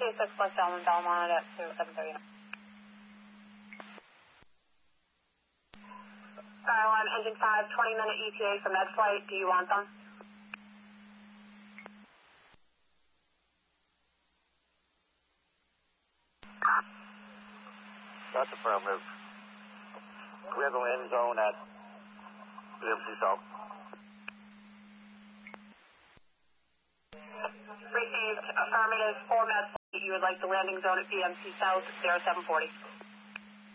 ETA 6 plus Belmont at 7:30. Skyline, engine 5, 20-minute ETA for med flight. Do you want them? That's affirmative. We have the landing zone at EMC South. Received affirmative for med flight. You would like the landing zone at EMC South 0740.